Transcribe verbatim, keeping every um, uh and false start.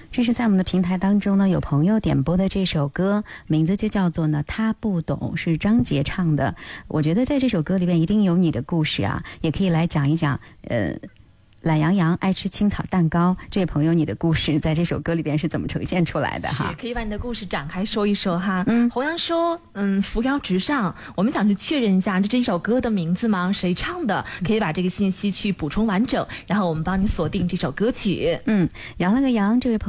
这是在我们的平台当中呢，有朋友点播的这首歌，名字就叫做呢他不懂，是张杰唱的。我觉得在这首歌里面一定有你的故事啊，也可以来讲一讲呃懒羊羊爱吃青草蛋糕，这位朋友你的故事在这首歌里边是怎么呈现出来的哈？ 是可以把你的故事展开说一说哈。 嗯， 弘扬说，嗯，扶摇直上，我们想去确认一下这是一首歌的名字吗？谁唱的？可以把这个信息去补充完整，然后我们帮你锁定这首歌曲。 嗯，羊了个羊，这位朋友